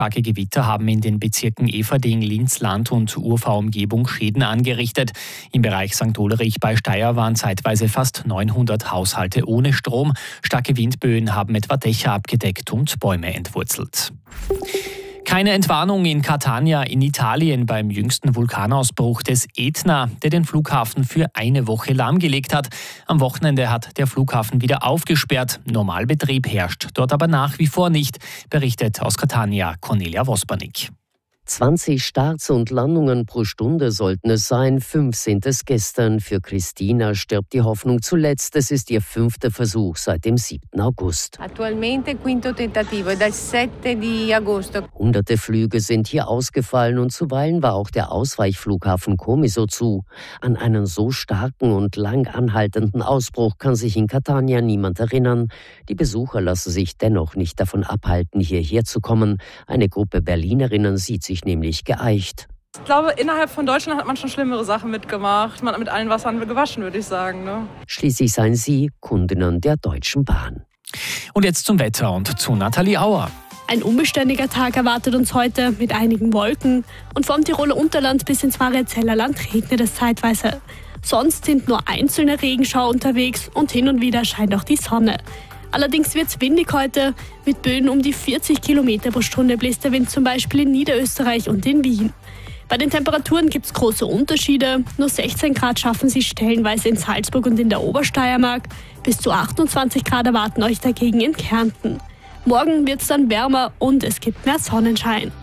Starke Gewitter haben in den Bezirken Everding, Linz-Land und Urfahr-Umgebung Schäden angerichtet. Im Bereich St. Ulrich bei Steyr waren zeitweise fast 900 Haushalte ohne Strom. Starke Windböen haben etwa Dächer abgedeckt und Bäume entwurzelt. Keine Entwarnung in Catania in Italien beim jüngsten Vulkanausbruch des Ätna, der den Flughafen für eine Woche lahmgelegt hat. Am Wochenende hat der Flughafen wieder aufgesperrt. Normalbetrieb herrscht dort aber nach wie vor nicht, berichtet aus Catania Cornelia Vospanik. 20 Starts und Landungen pro Stunde sollten es sein, 5 sind es gestern. Für Christina stirbt die Hoffnung zuletzt. Es ist ihr 5. Versuch seit dem 7. August. Attualmente quinto tentativo è dal 7 di agosto. Hunderte Flüge sind hier ausgefallen und zuweilen war auch der Ausweichflughafen Comiso zu. An einen so starken und lang anhaltenden Ausbruch kann sich in Catania niemand erinnern. Die Besucher lassen sich dennoch nicht davon abhalten, hierher zu kommen. Eine Gruppe Berlinerinnen sieht sich nämlich geeicht. Ich glaube, innerhalb von Deutschland hat man schon schlimmere Sachen mitgemacht. Man hat mit allen Wassern gewaschen, würde ich sagen. Ne? Schließlich seien sie Kundinnen der Deutschen Bahn. Und jetzt zum Wetter und zu Nathalie Auer. Ein unbeständiger Tag erwartet uns heute mit einigen Wolken. Und vom Tiroler Unterland bis ins Variezellerland regnet es zeitweise. Sonst sind nur einzelne Regenschauer unterwegs und hin und wieder scheint auch die Sonne. Allerdings wird es windig heute. Mit Böen um die 40 Kilometer pro Stunde bläst der Wind zum Beispiel in Niederösterreich und in Wien. Bei den Temperaturen gibt es große Unterschiede. Nur 16 Grad schaffen sie stellenweise in Salzburg und in der Obersteiermark. Bis zu 28 Grad erwarten euch dagegen in Kärnten. Morgen wird es dann wärmer und es gibt mehr Sonnenschein.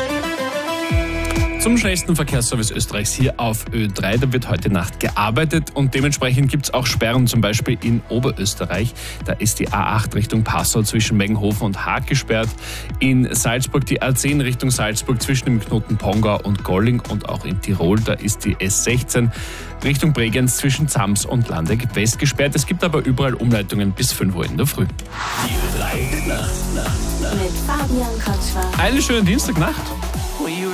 Zum schnellsten Verkehrsservice Österreichs hier auf Ö3. Da wird heute Nacht gearbeitet und dementsprechend gibt es auch Sperren, zum Beispiel in Oberösterreich. Da ist die A8 Richtung Passau zwischen Meggenhofen und Haag gesperrt. In Salzburg die A10 Richtung Salzburg zwischen dem Knoten Pongau und Golling und auch in Tirol, da ist die S16 Richtung Bregenz zwischen Zams und Landeck West gesperrt. Es gibt aber überall Umleitungen bis 5 Uhr in der Früh. Die Nacht. Mit Fabian Kotschwar. Eine schöne Dienstagnacht.